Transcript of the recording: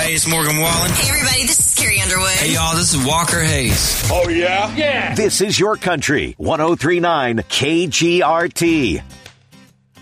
Hey, it's Morgan Wallen. Hey, everybody, this is Carrie Underwood. Hey, y'all, this is Walker Hayes. Oh, yeah? Yeah. This is your country, 103.9 KGRT.